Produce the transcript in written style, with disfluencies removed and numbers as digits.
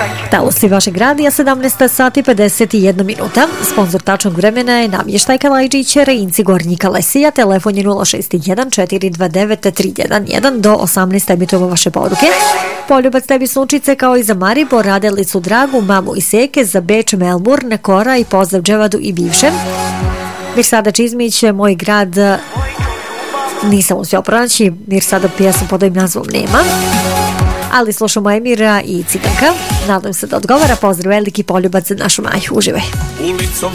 Talusi vašeg radija 17 sati 51 minuta. Sponzor tačnog vremena je Namještaj Kalajđić, Rejinci Gornji Kalesija. Telefon je 061 429 311 do 18. emitujemo vaše poruke. Poljubac tebi sunčice kao i za Maribor, Radelicu Dragu, mamu i Seke, za Beč, Melbourne, Kora i pozdrav Dževadu i bivšem. Mirsada Čizmić, moj grad, nisam uspio pronaći, Mirsada pjesmu pod ovim nazvom nema. Ali slušamo Emira i Citanka. Nadam se da odgovara. Pozdrav veliki, poljubac za našu Maju. Uživaj.